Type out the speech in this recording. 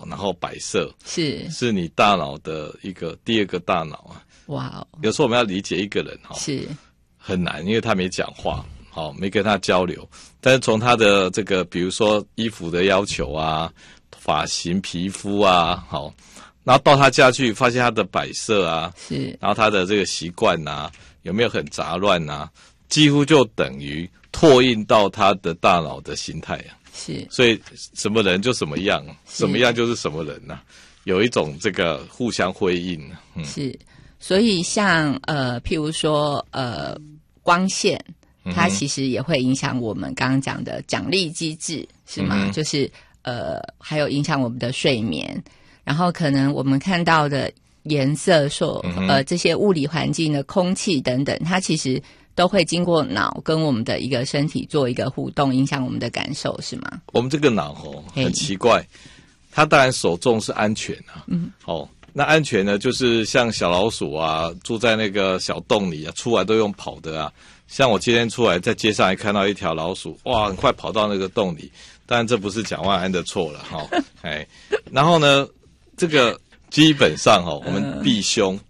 然后摆设， 是你大脑的第二个大脑啊。 哇哦！ 有时候我们要理解一个人是很难，因为他没讲话，没跟他交流。但是从他的这个，比如说衣服的要求啊、发型、皮肤啊，然后到他家去，发现他的摆设啊， 是， 然后他的这个习惯啊，有没有很杂乱啊，几乎就等于拓印到他的大脑的形态啊。 是， 所以什么人就什么样，什么样就是什么人啊，有一种这个互相辉映。 是。所以像譬如说光线，它其实也会影响我们刚刚讲的奖励机制，是吗？就是还有影响我们的睡眠，然后可能我们看到的颜色这些物理环境的空气等等，它其实都会经过脑跟我们的一个身体做一个互动，影响我们的感受，是吗？ 我们这个脑很奇怪，它当然首重是安全啊，那安全呢，就是像小老鼠啊，住在那个小洞里啊，出来都用跑的啊。像我今天出来在街上还看到一条老鼠，哇，很快跑到那个洞里。当然这不是蒋万安的错了然后呢，这个基本上我们避凶